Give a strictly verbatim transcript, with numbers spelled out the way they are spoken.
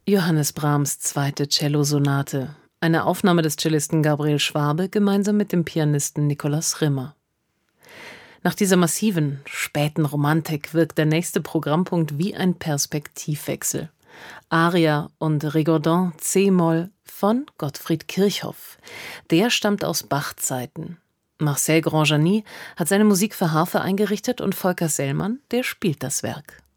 Johannes Brahms' zweite Cellosonate, eine Aufnahme des Cellisten Gabriel Schwabe gemeinsam mit dem Pianisten Nikolaus Rimmer. Nach dieser massiven, späten Romantik wirkt der nächste Programmpunkt wie ein Perspektivwechsel. Aria und Rigaudin C-Moll von Gottfried Kirchhoff. Der stammt aus Bach-Zeiten. Marcel Grandjani hat seine Musik für Harfe eingerichtet und Volker Sellmann, der spielt das Werk.